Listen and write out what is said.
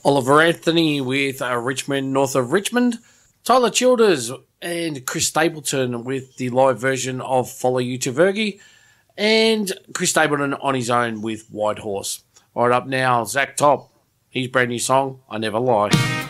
Oliver Anthony with Richmond, North of Richmond. Tyler Childers and Chris Stapleton with the live version of Follow You to Vergie. And Chris Stapleton on his own with White Horse. All right, up now, Zach Top. His brand new song, I Never Lie.